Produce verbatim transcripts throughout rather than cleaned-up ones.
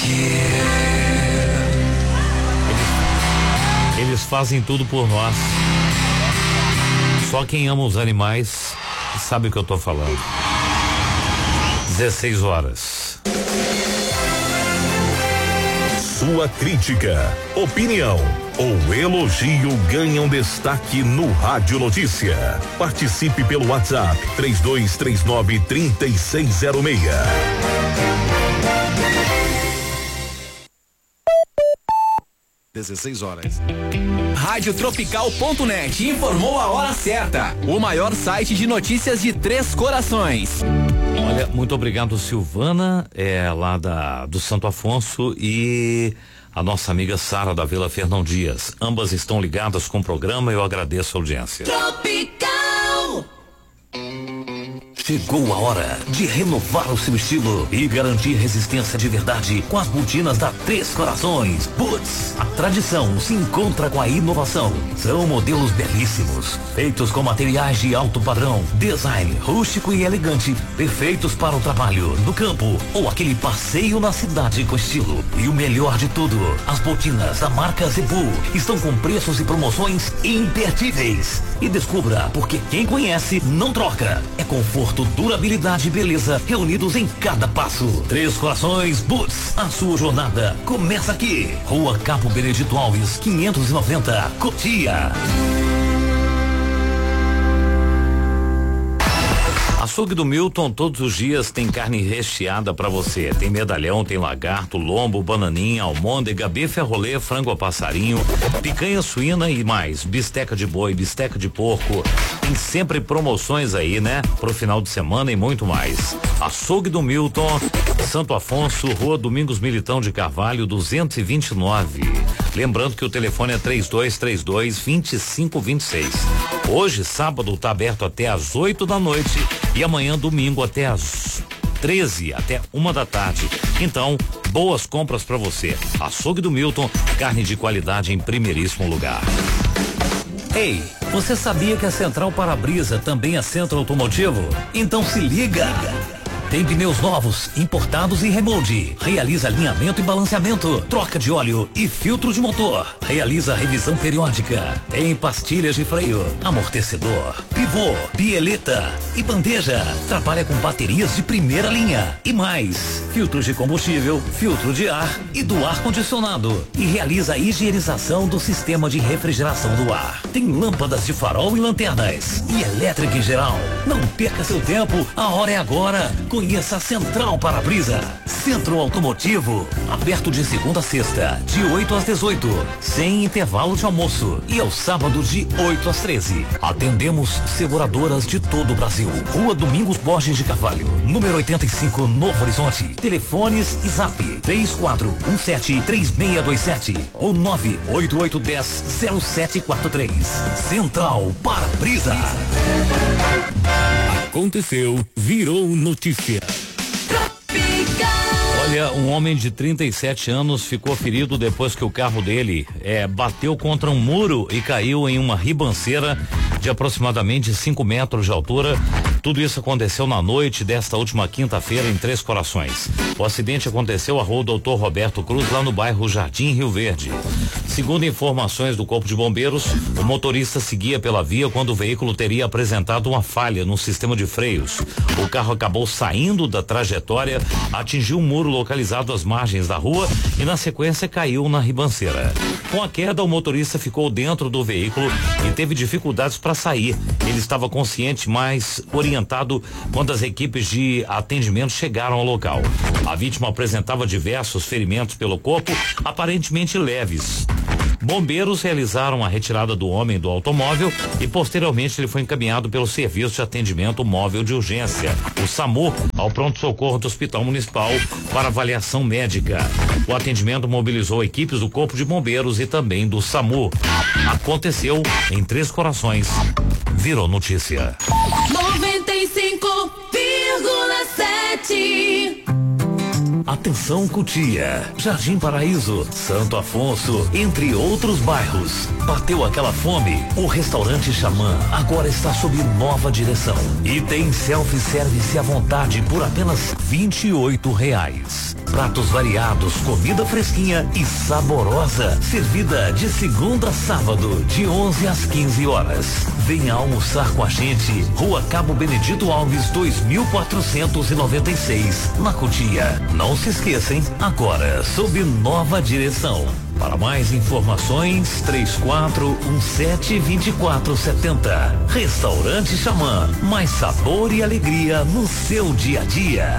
Eles, eles fazem tudo por nós. Só quem ama os animais sabe o que eu tô falando. dezesseis horas. Sua crítica, opinião ou elogio ganham destaque no Rádio Notícia. Participe pelo WhatsApp três dois três nove, três seis zero seis. dezesseis horas. Rádio Tropical ponto net informou a hora certa. O maior site de notícias de Três Corações. Olha, muito obrigado, Silvana, é lá da do Santo Afonso, e a nossa amiga Sara da Vila Fernão Dias. Ambas estão ligadas com o programa, eu agradeço a audiência. Tropical. Chegou a hora de renovar o seu estilo e garantir resistência de verdade com as botinas da Três Corações Boots. A tradição se encontra com a inovação. São modelos belíssimos, feitos com materiais de alto padrão, design rústico e elegante, perfeitos para o trabalho no campo ou aquele passeio na cidade com estilo. E o melhor de tudo, as botinas da marca Zebu estão com preços e promoções imperdíveis. E descubra porque quem conhece não troca. É conforto, durabilidade e beleza reunidos em cada passo. Três Corações Boots. A sua jornada começa aqui. Rua Cabo Benedito Alves, quinhentos e noventa, Cotia. Açougue do Milton, todos os dias tem carne recheada pra você. Tem medalhão, tem lagarto, lombo, bananinha, almôndega, bife a rolê, frango a passarinho, picanha suína e mais. Bisteca de boi, bisteca de porco. Tem sempre promoções aí, né? Pro final de semana e muito mais. Açougue do Milton, Santo Afonso, Rua Domingos Militão de Carvalho, duzentos e vinte e nove. Lembrando que o telefone é três dois três dois, vinte e cinco vinte e seis. Hoje, sábado, tá aberto até às oito da noite e amanhã, domingo, até às treze, até uma da tarde. Então, boas compras pra você. Açougue do Milton, carne de qualidade em primeiríssimo lugar. Ei, você sabia que a Central Para-Brisa também é centro automotivo? Então se liga! Tem pneus novos, importados e remold. Realiza alinhamento e balanceamento, troca de óleo e filtro de motor. Realiza revisão periódica. Tem pastilhas de freio, amortecedor, pivô, bieleta e bandeja. Trabalha com baterias de primeira linha e mais. Filtros de combustível, filtro de ar e do ar condicionado. E realiza a higienização do sistema de refrigeração do ar. Tem lâmpadas de farol e lanternas e elétrica em geral. Não perca seu tempo, a hora é agora. Conheça a Central Para-Brisa. Centro Automotivo, aberto de segunda a sexta, de oito às dezoito, sem intervalo de almoço, e ao sábado de oito às treze. Atendemos seguradoras de todo o Brasil. Rua Domingos Borges de Carvalho, número oitenta e cinco, Novo Horizonte. Telefones e zap três quatro um sete, três seis dois sete ou nove oito oito um zero, zero sete quatro três. Central Para-Brisa. Aconteceu, virou notícia. Olha, um homem de trinta e sete anos ficou ferido depois que o carro dele é, bateu contra um muro e caiu em uma ribanceira de aproximadamente cinco metros de altura. Tudo isso aconteceu na noite desta última quinta-feira em Três Corações. O acidente aconteceu à rua doutor Roberto Cruz, lá no bairro Jardim Rio Verde. Segundo informações do Corpo de Bombeiros, o motorista seguia pela via quando o veículo teria apresentado uma falha no sistema de freios. O carro acabou saindo da trajetória, atingiu um muro localizado às margens da rua e na sequência caiu na ribanceira. Com a queda, o motorista ficou dentro do veículo e teve dificuldades para sair. Ele estava consciente, mas orientado quando as equipes de atendimento chegaram ao local. A vítima apresentava diversos ferimentos pelo corpo, aparentemente leves. Bombeiros realizaram a retirada do homem do automóvel e posteriormente ele foi encaminhado pelo Serviço de Atendimento Móvel de Urgência, o SAMU, ao pronto-socorro do Hospital Municipal para avaliação médica. O atendimento mobilizou equipes do Corpo de Bombeiros e também do SAMU. Aconteceu em Três Corações. Virou notícia. noventa e cinco vírgula sete. Atenção Cotia, Jardim Paraíso, Santo Afonso, entre outros bairros. Bateu aquela fome? O restaurante Xamã agora está sob nova direção e tem self-service à vontade por apenas vinte e oito reais. Pratos variados, comida fresquinha e saborosa, servida de segunda a sábado, de onze às quinze horas. Venha almoçar com a gente, Rua Cabo Benedito Alves, dois mil quatrocentos e noventa e seis, na Cotia. Não se esqueçam, agora sob nova direção. Para mais informações, três quatro um sete, dois quatro sete zero. Restaurante Xamã, mais sabor e alegria no seu dia a dia.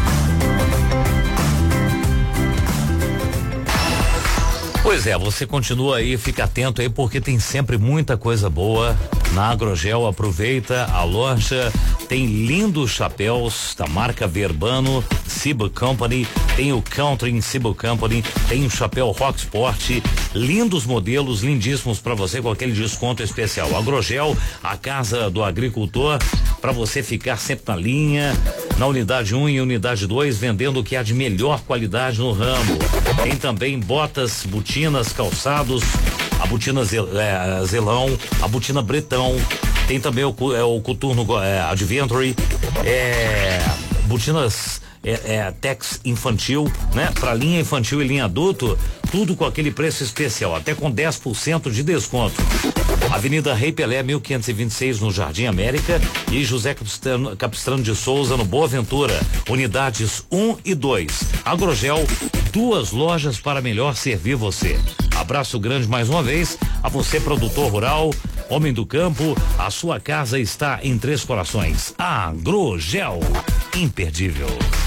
Pois é, você continua aí, fica atento aí, porque tem sempre muita coisa boa na Agrogel. Aproveita a loja, tem lindos chapéus da marca Verbano, Cibo Company, tem o Country Cibo Company, tem o chapéu Rock Sport, lindos modelos, lindíssimos para você com aquele desconto especial. Agrogel, a casa do agricultor, para você ficar sempre na linha, na unidade um e unidade dois, vendendo o que há de melhor qualidade no ramo. Tem também botas, botinas, calçados, a botina zel, é, zelão, a botina bretão, tem também o, é, o coturno é, Adventure, é, botinas é, é, Tex infantil, né? Pra linha infantil e linha adulto, tudo com aquele preço especial, até com dez por cento de desconto. Avenida Rei Pelé, mil quinhentos e vinte e seis, no Jardim América, e José Capistrano, Capistrano de Souza, no Boa Ventura, unidades um e dois. Agrogel, duas lojas para melhor servir você. Abraço grande mais uma vez a você, produtor rural, homem do campo. A sua casa está em Três Corações. Agrogel, imperdível.